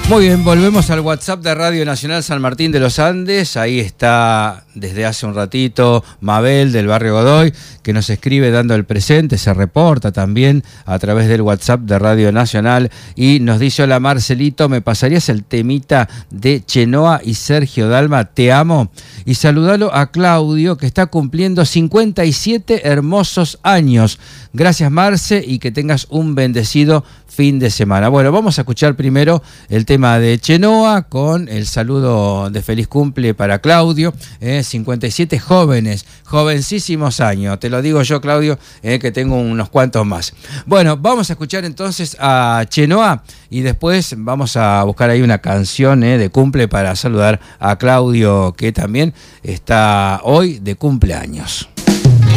Muy bien, volvemos al WhatsApp de Radio Nacional San Martín de los Andes. Ahí está desde hace un ratito Mabel del barrio Godoy, que nos escribe dando el presente, se reporta también a través del WhatsApp de Radio Nacional y nos dice: hola Marcelito, ¿me pasarías el temita de Chenoa y Sergio Dalma? Te amo. Y saludalo a Claudio, que está cumpliendo 57 hermosos años. Gracias, Marce, y que tengas un bendecido fin de semana. Bueno, vamos a escuchar primero el tema de Chenoa con el saludo de feliz cumple para Claudio. 57 jóvenes, jovencísimos años. Te lo digo yo, Claudio, que tengo unos cuantos más. Bueno, vamos a escuchar entonces a Chenoa y después vamos a buscar ahí una canción de cumple para saludar a Claudio, que también está hoy de cumpleaños.